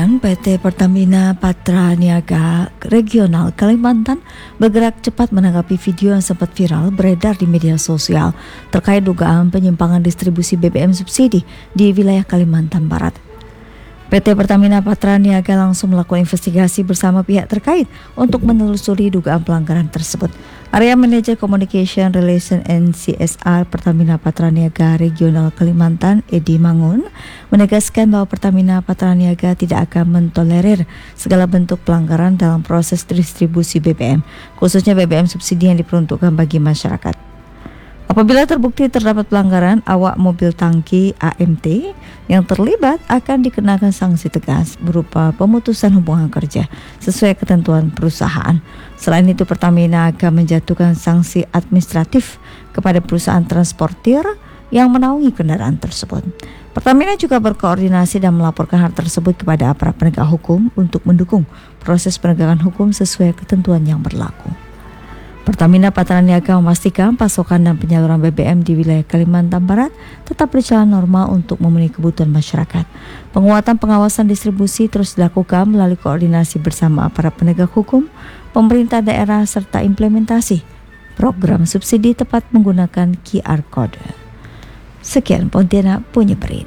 Saudara, PT Pertamina Patraniaga Regional Kalimantan bergerak cepat menanggapi video yang sempat viral beredar di media sosial terkait dugaan penyimpangan distribusi BBM subsidi di wilayah Kalimantan Barat. PT Pertamina Patraniaga langsung melakukan investigasi bersama pihak terkait untuk menelusuri dugaan pelanggaran tersebut. Area Manager Communication Relation and CSR Pertamina Patraniaga Regional Kalimantan, Edi Mangun, menegaskan bahwa Pertamina Patraniaga tidak akan mentolerir segala bentuk pelanggaran dalam proses distribusi BBM, khususnya BBM subsidi yang diperuntukkan bagi masyarakat. Apabila terbukti terdapat pelanggaran, awak mobil tangki AMT yang terlibat akan dikenakan sanksi tegas berupa pemutusan hubungan kerja sesuai ketentuan perusahaan. Selain itu, Pertamina akan menjatuhkan sanksi administratif kepada perusahaan transportir yang menaungi kendaraan tersebut. Pertamina juga berkoordinasi dan melaporkan hal tersebut kepada aparat penegak hukum untuk mendukung proses penegakan hukum sesuai ketentuan yang berlaku. Pertamina Patraniaga memastikan pasokan dan penyaluran BBM di wilayah Kalimantan Barat tetap berjalan normal untuk memenuhi kebutuhan masyarakat. Penguatan pengawasan distribusi terus dilakukan melalui koordinasi bersama aparat penegak hukum, pemerintah daerah, serta implementasi program subsidi tepat menggunakan QR Code. Sekian Pontianak punya berita.